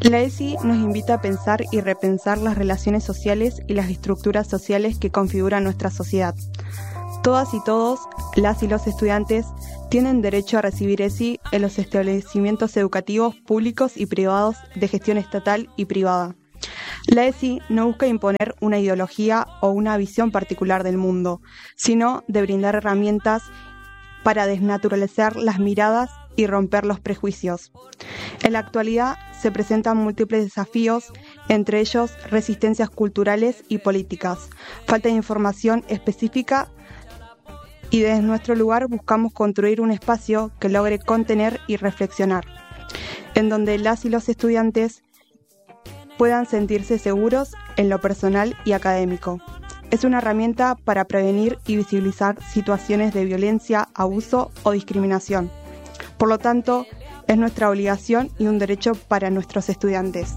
La ESI nos invita a pensar y repensar las relaciones sociales y las estructuras sociales que configuran nuestra sociedad. Todas y todos, las y los estudiantes, tienen derecho a recibir ESI en los establecimientos educativos públicos y privados de gestión estatal y privada. La ESI no busca imponer una ideología o una visión particular del mundo, sino de brindar herramientas para desnaturalizar las miradas y romper los prejuicios. En la actualidad se presentan múltiples desafíos, entre ellos resistencias culturales y políticas, falta de información específica, y desde nuestro lugar buscamos construir un espacio que logre contener y reflexionar, en donde las y los estudiantes puedan sentirse seguros en lo personal y académico. Es una herramienta para prevenir y visibilizar situaciones de violencia, abuso o discriminación. Por lo tanto, es nuestra obligación y un derecho para nuestros estudiantes.